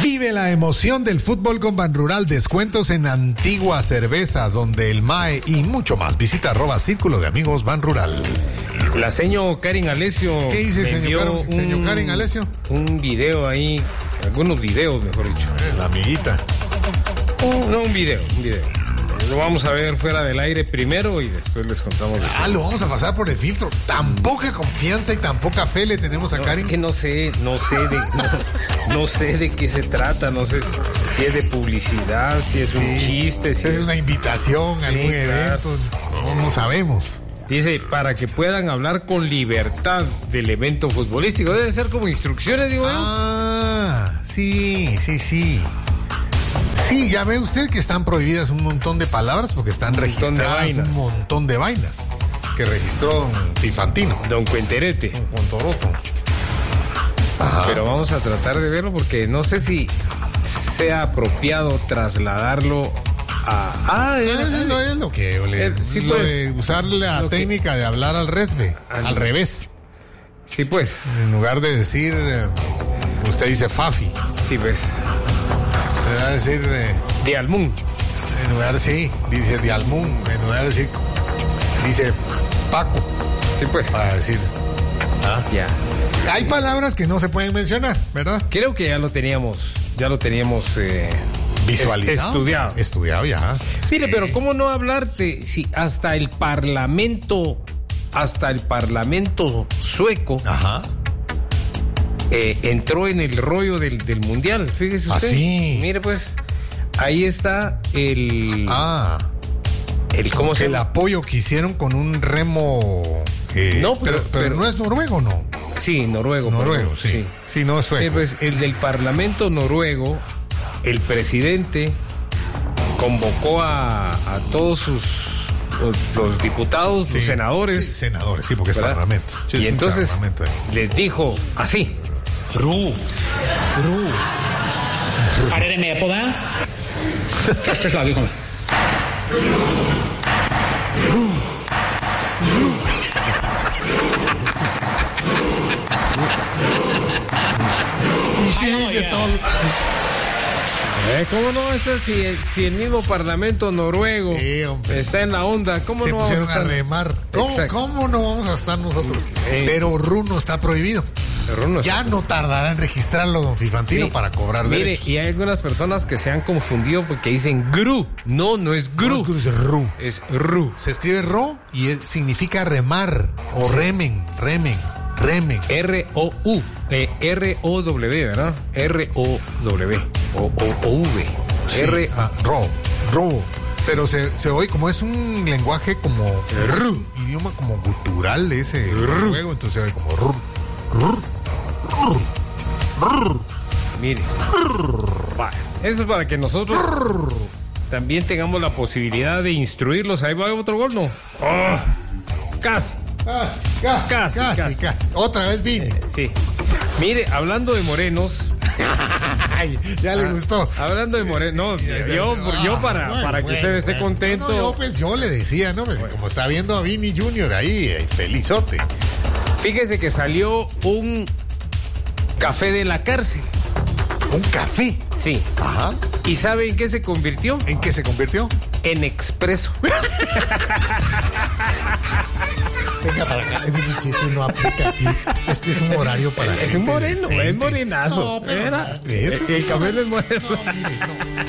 Vive la emoción del fútbol con Banrural, descuentos en Antigua Cerveza, donde el MAE y mucho más. Visita @Círculo de Amigos Banrural. La señor Karen Alessio. ¿Qué dice, señor Karen Alessio? Un video ahí, algunos videos, mejor dicho. La amiguita. Un video. Lo vamos a ver fuera del aire primero y después les contamos. Lo vamos a pasar por el filtro. Tan poca confianza y tan poca fe le tenemos a Karen. Es que no sé de qué se trata, no sé si es de publicidad, si es un chiste, si es una invitación a algún evento, no sabemos. Dice, para que puedan hablar con libertad del evento futbolístico. Debe ser como instrucciones, digo yo. Sí. Sí, ya ve usted que están prohibidas un montón de palabras porque están registradas un montón de vainas que registró don Fifantino. Don Cuenterete. Don Cuentoroto. Pero vamos a tratar de verlo porque no sé si sea apropiado trasladarlo a... es lo que de usar la técnica de hablar al revés. Sí, pues. En lugar de decir, usted dice Fafi. Sí, pues. En lugar de decir... Dialmún. En lugar dice Dialmún. En lugar de decir... Dice Paco. Sí, pues. Para decir... Ya. Hay palabras que no se pueden mencionar, ¿verdad? Creo que ya lo teníamos visualizado. Estudiado ya. Mire, pero ¿cómo no hablarte si hasta el parlamento sueco entró en el rollo del mundial? Fíjese usted. Sí. Mire, pues, ahí está el apoyo que hicieron con un remo. Pero no es noruego, ¿no? Sí, noruego, sí. Sí, no es sueco. Pues el del Parlamento noruego, el presidente convocó a todos los diputados, los senadores. Sí, senadores, sí, porque es parlamento. Sí, y entonces les dijo así. Ro. Er dere med på det? Første slaget kommer. ¿Cómo no va a estar si el mismo parlamento noruego está en la onda? ¿Cómo no vamos a remar? ¿Cómo no vamos a estar nosotros? Pero Runo está prohibido. Ya no tardará en registrarlo, don Fifantino, para cobrar derechos. Mire, y hay algunas personas que se han confundido porque dicen GRU. No es GRU. No es RU. Es RU. Se escribe RO y significa remar o remen. R-O-U. R-O-W, ¿verdad? R-O-W. O-V. Ro. Pero se oye como es un lenguaje como idioma como gutural ese juego, entonces se oye como Mire. Eso es para que nosotros también tengamos la posibilidad de instruirlos. Ahí va otro gol, ¿no? Casi. Otra vez vino. Sí. Mire, hablando de morenos. Ya le gustó. Hablando de morenos. Yo para que usted esté contento. Yo le decía, ¿no? Pues, como está viendo a Vini Junior ahí, felizote. Fíjese que salió un café de la cárcel. ¿Un café? Sí. Ajá. ¿Y sabe en qué se convirtió? ¿En qué se convirtió? En expreso. Venga para acá, ese es un chiste, no aplica aquí. Este es un horario para... Es un moreno, es morenazo. No, pero... El café no es moreno. No, mire, no.